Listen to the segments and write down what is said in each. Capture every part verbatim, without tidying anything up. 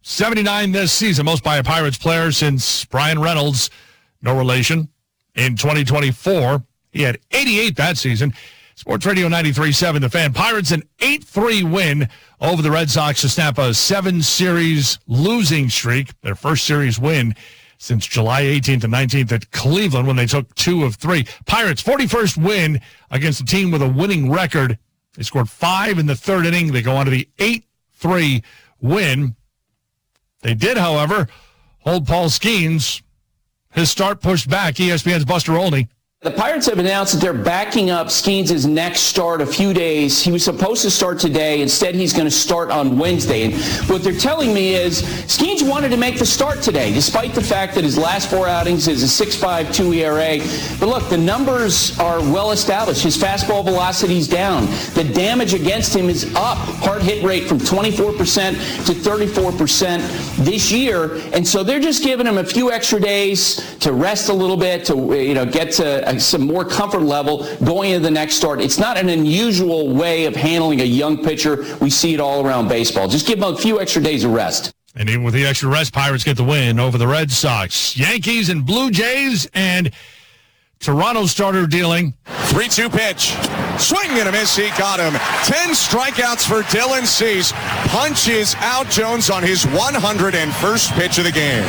seventy-nine this season, most by a Pirates player since Brian Reynolds, no relation, in twenty twenty-four. He had eighty-eight that season. Sports Radio ninety-three point seven, The Fan. Pirates an eight three win over the Red Sox to snap a seven-series losing streak, their first series win since July eighteenth and nineteenth at Cleveland when they took two of three. Pirates' forty-first win against a team with a winning record. They scored five in the third inning. They go on to the eight three win. They did, however, hold Paul Skeens. His start pushed back. E S P N's Buster Olney. The Pirates have announced that they're backing up Skeens' next start a few days. He was supposed to start today. Instead, he's going to start on Wednesday. And what they're telling me is Skeens wanted to make the start today, despite the fact that his last four outings is a six point five two E R A. But look, the numbers are well established. His fastball velocity is down. The damage against him is up. Hard hit rate from twenty-four percent to thirty-four percent this year. And so they're just giving him a few extra days to rest a little bit, to you know get to some more comfort level going into the next start. It's not an unusual way of handling a young pitcher. We see it all around baseball. Just give him a few extra days of rest. And even with the extra rest, Pirates get the win over the Red Sox. Yankees and Blue Jays, and Toronto starter dealing. three two pitch. Swing and a miss. He got him. ten strikeouts for Dylan Cease. Punches out Jones on his one hundred first pitch of the game.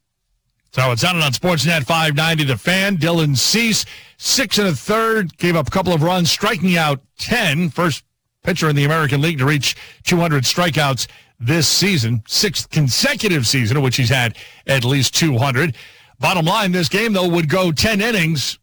So it sounded on Sportsnet five ninety, The Fan. Dylan Cease, six and a third, gave up a couple of runs, striking out ten. First pitcher in the American League to reach two hundred strikeouts this season. Sixth consecutive season in which he's had at least two hundred. Bottom line, this game, though, would go ten innings.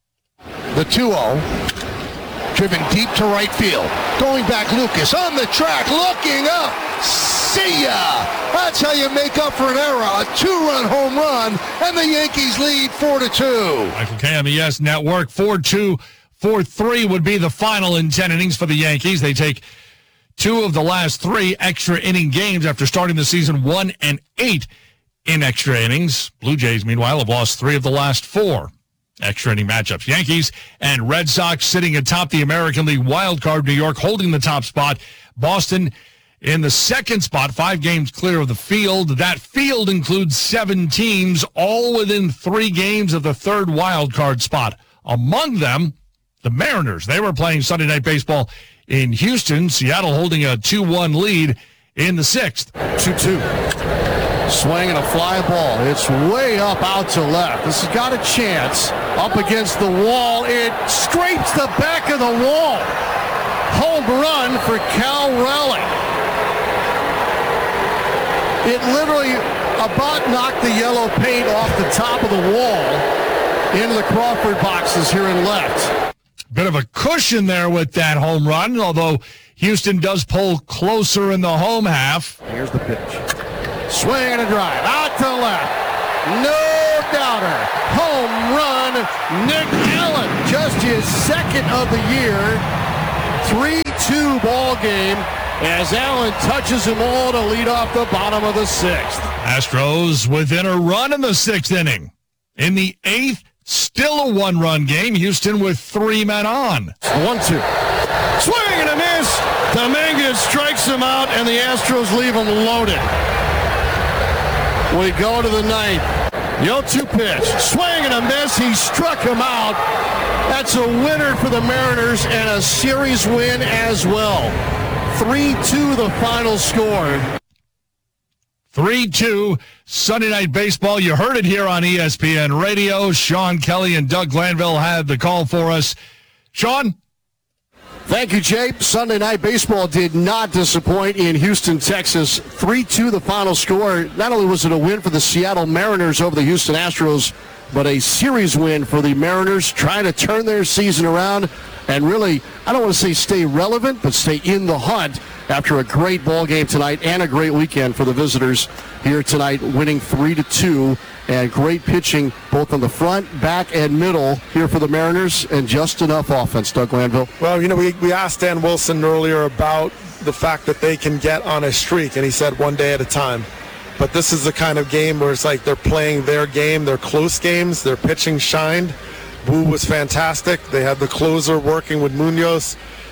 The two oh, driven deep to right field. Going back, Lucas on the track, looking up. See ya! That's how you make up for an error. A two-run home run, and the Yankees lead four to two. Michael K on the Yes Network. four two, four three would be the final in ten innings for the Yankees. They take two of the last three extra inning games after starting the season one and eight in extra innings. Blue Jays, meanwhile, have lost three of the last four extra inning matchups. Yankees and Red Sox sitting atop the American League wild card. New York holding the top spot. Boston in the second spot, five games clear of the field. That field includes seven teams, all within three games of the third wild card spot. Among them, the Mariners. They were playing Sunday Night Baseball in Houston. Seattle holding a two one lead in the sixth. two two. Swing and a fly ball. It's way up out to left. This has got a chance. Up against the wall. It scrapes the back of the wall. Home run for Cal Raleigh. It literally about knocked the yellow paint off the top of the wall into the Crawford boxes here in left. Bit of a cushion there with that home run, although Houston does pull closer in the home half. Here's the pitch. Swing and a drive. Out to left. No doubter. Home run. Nick Allen. Just his second of the year. three two ball game as Allen touches them all to lead off the bottom of the sixth. Astros within a run in the sixth inning. In the eighth, still a one-run game. Houston with three men on. one two. Swing and a miss. Dominguez strikes him out, and the Astros leave him loaded. We go to the ninth. The oh two pitch. Swing and a miss. He struck him out. That's a winner for the Mariners and a series win as well. three two the final score. three two, Sunday Night Baseball. You heard it here on E S P N Radio. Sean Kelly and Doug Glanville had the call for us. Sean? Thank you, Jay. Sunday Night Baseball did not disappoint in Houston, Texas. three two the final score. Not only was it a win for the Seattle Mariners over the Houston Astros, but a series win for the Mariners, trying to turn their season around and really, I don't want to say stay relevant, but stay in the hunt after a great ball game tonight and a great weekend for the visitors here tonight, winning three to two, and great pitching both on the front, back, and middle here for the Mariners, and just enough offense. Doug Glanville. Well, you know, we, we asked Dan Wilson earlier about the fact that they can get on a streak, and he said one day at a time. But this is the kind of game where it's like they're playing their game, they're close games, their pitching shined. Wu was fantastic. They had the closer working with Munoz.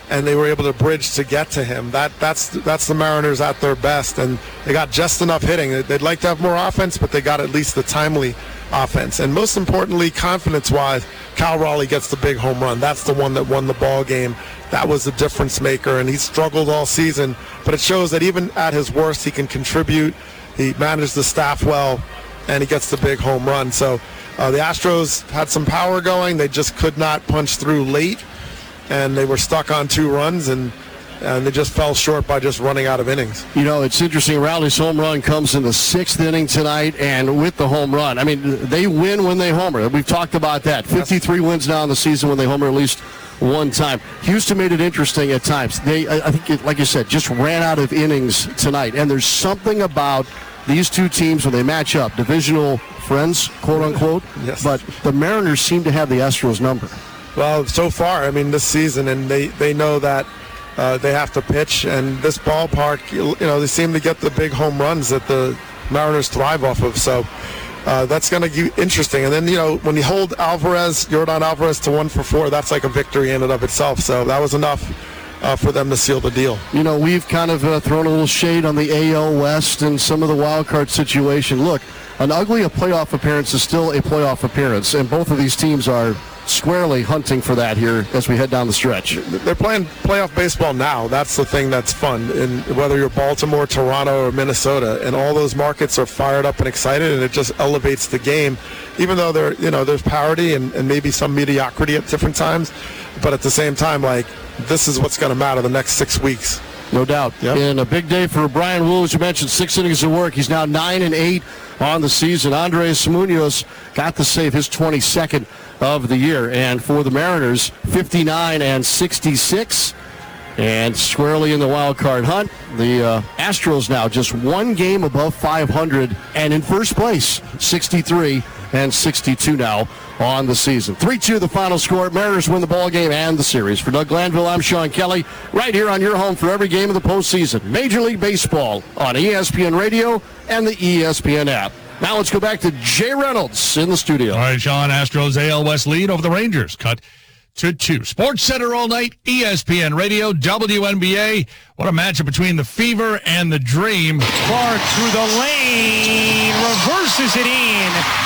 and they were able to bridge to get to him. That that's that's the Mariners at their best, and they got just enough hitting. They'd like to have more offense, but they got at least the timely offense. And most importantly, confidence-wise, Cal Raleigh gets the big home run. That's the one that won the ball game. That was the difference maker, and he's struggled all season. But it shows that even at his worst, he can contribute. He managed the staff well, and he gets the big home run. So uh, the Astros had some power going. They just could not punch through late, and they were stuck on two runs, and and they just fell short by just running out of innings. You know, it's interesting. Raleigh's home run comes in the sixth inning tonight, and with the home run, I mean, they win when they homer. We've talked about that. fifty-three wins now in the season when they homer at least one time. Houston made it interesting at times. They, I think, it, like you said, just ran out of innings tonight, and there's something about these two teams when they match up, divisional friends, quote unquote. Yes. But the Mariners seem to have the Astros number. Well, so far, I mean, this season, and they, they know that uh, they have to pitch, and this ballpark, you know, they seem to get the big home runs that the Mariners thrive off of. So uh, that's going to be interesting. And then, you know, when you hold Alvarez, Yordan Alvarez to one for four, that's like a victory in and of itself. So that was enough uh, for them to seal the deal. You know, we've kind of uh, thrown a little shade on the A L West and some of the wild card situation. Look, an ugly a playoff appearance is still a playoff appearance, and both of these teams are squarely hunting for that here as we head down the stretch. They're playing playoff baseball now. That's the thing that's fun. And whether you're Baltimore, Toronto, or Minnesota, and all those markets are fired up and excited, and it just elevates the game. Even though there, you know, there's parity and, and maybe some mediocrity at different times, but at the same time, like, this is what's going to matter the next six weeks. No doubt. Yep. And a big day for Brian Wu, as you mentioned, six innings of work. He's now nine and eight on the season. Andres Munoz got to save his twenty-second of the year. And for the Mariners, fifty-nine and sixty-six, and squarely in the wild card hunt. The uh, Astros now just one game above five hundred and in first place, sixty-three and sixty-two now on the season. three two the final score. Mariners win the ball game and the series. For Doug Glanville, I'm Sean Kelly, right here on your home for every game of the postseason. Major League Baseball on E S P N Radio and the E S P N app. Now let's go back to Jay Reynolds in the studio. All right, Sean, Astros A L West lead over the Rangers. Cut to two. Sports Center all night, E S P N Radio, W N B A. What a matchup between the Fever and the Dream. Clark through the lane, reverses it in.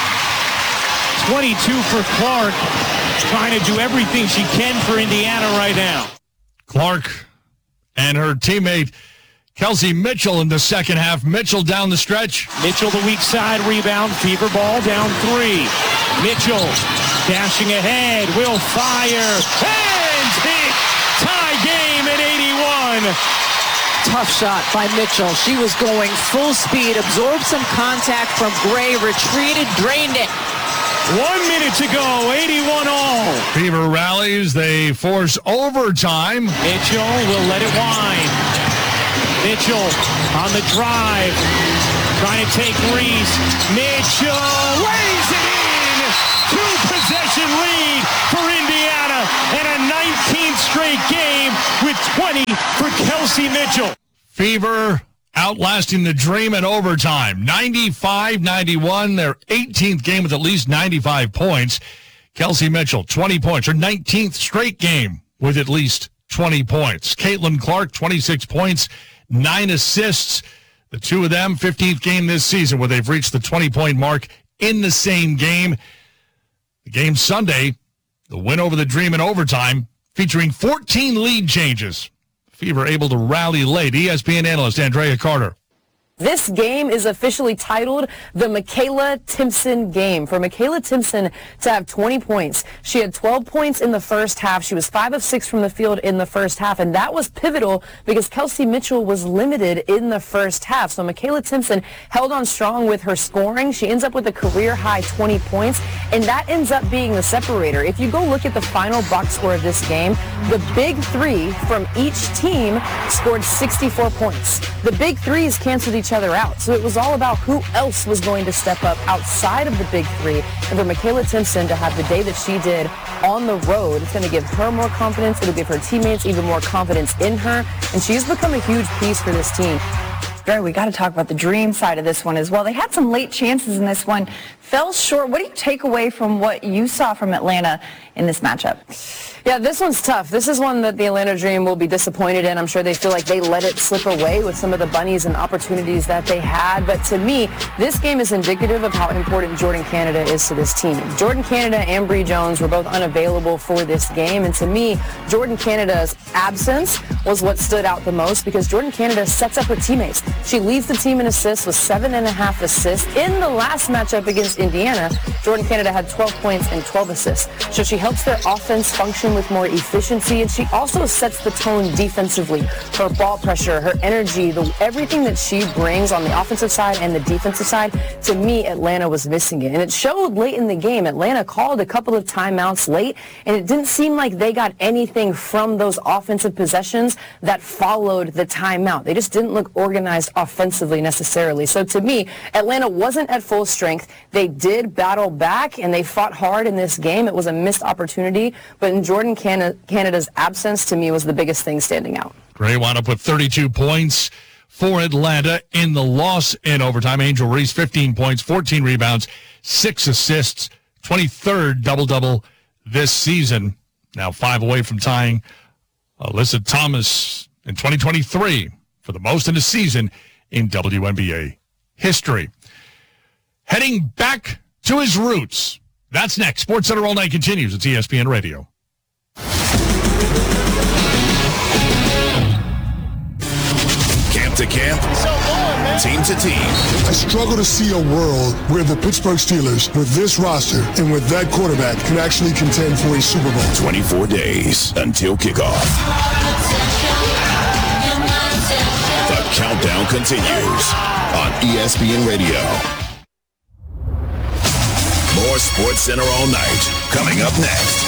twenty-two for Clark, trying to do everything she can for Indiana right now. Clark and her teammate Kelsey Mitchell in the second half. Mitchell down the stretch. Mitchell the weak side rebound. Fever ball down three. Mitchell dashing ahead. Will fire. And hit. Tie game at eighty-one. Tough shot by Mitchell. She was going full speed, absorbed some contact from Gray, retreated, drained it. One minute to go, eighty-one all. Fever rallies. They force overtime. Mitchell will let it wind. Mitchell on the drive, trying to take Reese. Mitchell lays it in. Two-possession lead for Indiana and a nineteenth straight game with twenty for Kelsey Mitchell. Fever outlasting the Dream in overtime. ninety-five ninety-one, their eighteenth game with at least ninety-five points. Kelsey Mitchell, twenty points, her nineteenth straight game with at least twenty points. Caitlin Clark, twenty-six points, nine assists. The two of them, fifteenth game this season where they've reached the twenty-point mark in the same game. The game Sunday, the win over the Dream in overtime, featuring fourteen lead changes. Fever able to rally late. E S P N analyst Andrea Carter. This game is officially titled the Michaela Timpson game. For Michaela Timpson to have twenty points, she had twelve points in the first half. She was five of six from the field in the first half, and that was pivotal because Kelsey Mitchell was limited in the first half. So Michaela Timpson held on strong with her scoring. She ends up with a career-high twenty points, and that ends up being the separator. If you go look at the final box score of this game, the big three from each team scored sixty-four points. The big threes canceled each other out. So it was all about who else was going to step up outside of the big three. And for Michaela Timpson to have the day that she did on the road, it's going to give her more confidence. It'll give her teammates even more confidence in her. And she's become a huge piece for this team. Barry, we got to talk about the Dream side of this one as well. They had some late chances in this one, fell short. What do you take away from what you saw from Atlanta in this matchup? Yeah, this one's tough. This is one that the Atlanta Dream will be disappointed in. I'm sure they feel like they let it slip away with some of the bunnies and opportunities that they had. But to me, this game is indicative of how important Jordan Canada is to this team. Jordan Canada and Bree Jones were both unavailable for this game. And to me, Jordan Canada's absence was what stood out the most because Jordan Canada sets up her teammates. She leads the team in assists with seven and a half assists. In the last matchup against Indiana, Jordan Canada had twelve points and twelve assists. So she helps their offense function with more efficiency, and she also sets the tone defensively. Her ball pressure, her energy, the, everything that she brings on the offensive side and the defensive side, to me, Atlanta was missing it. And it showed late in the game. Atlanta called a couple of timeouts late, and it didn't seem like they got anything from those offensive possessions that followed the timeout. They just didn't look organized offensively necessarily. So to me, Atlanta wasn't at full strength. They did battle back, and they fought hard in this game. It was a missed opportunity, but in Jordan Canada, Canada's absence, to me, was the biggest thing standing out. Gray wound up with thirty-two points for Atlanta in the loss in overtime. Angel Reese, fifteen points, fourteen rebounds, six assists, twenty-third double-double this season. Now five away from tying Alyssa Thomas in twenty twenty-three for the most in a season in W N B A history. Heading back to his roots. That's next. SportsCenter All Night continues. It's E S P N Radio. Camp to camp, team to team. I struggle to see a world where the Pittsburgh Steelers, with this roster and with that quarterback, can actually contend for a Super Bowl. twenty-four days until kickoff. The countdown continues on E S P N Radio. More SportsCenter All Night coming up next.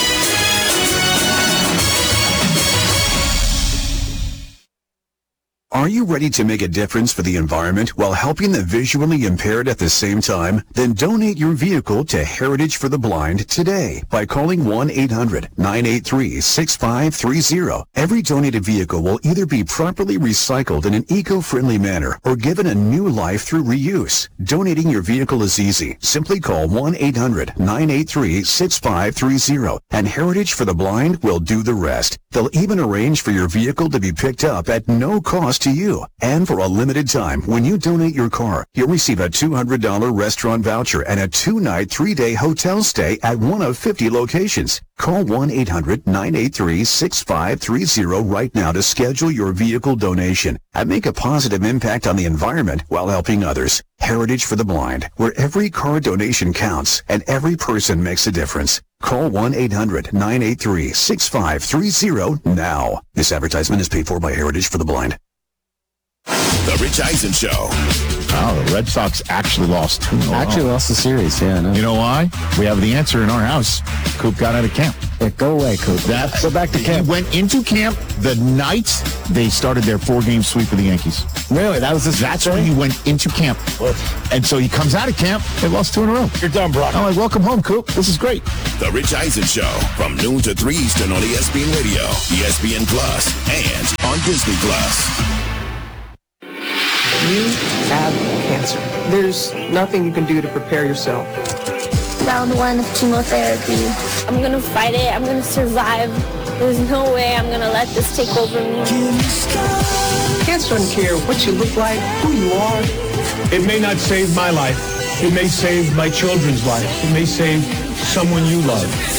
Are you ready to make a difference for the environment while helping the visually impaired at the same time? Then donate your vehicle to Heritage for the Blind today by calling one eight hundred nine eight three six five three zero. Every donated vehicle will either be properly recycled in an eco-friendly manner or given a new life through reuse. Donating your vehicle is easy. Simply call one eight hundred nine eight three six five three zero and Heritage for the Blind will do the rest. They'll even arrange for your vehicle to be picked up at no cost to you. And for a limited time, when you donate your car, you'll receive a two hundred dollars restaurant voucher and a two-night, three-day hotel stay at one of fifty locations. Call one eight hundred nine eight three six five three zero right now to schedule your vehicle donation and make a positive impact on the environment while helping others. Heritage for the Blind, where every car donation counts and every person makes a difference. Call one eight hundred nine eight three six five three zero now. This advertisement is paid for by Heritage for the Blind. The Rich Eisen Show. Oh, the Red Sox actually lost two in a row. Actually lost the series, yeah. No. You know why? We have the answer in our house. Coop got out of camp. Yeah, go away, Coop. That's, go back to camp. He went into camp the night they started their four-game sweep of the Yankees. Really? That was his That's when he went into camp. And so he comes out of camp, they lost two in a row. You're done, Brock. I'm like, welcome home, Coop. This is great. The Rich Eisen Show from noon to three Eastern on E S P N Radio, E S P N Plus, and on Disney Plus. You have cancer. There's nothing you can do to prepare yourself. Round one of chemotherapy. I'm gonna fight it. I'm gonna survive. There's no way I'm gonna let this take over me. Cancer doesn't care what you look like, who you are. It may not save my life. It may save my children's life. It may save someone you love.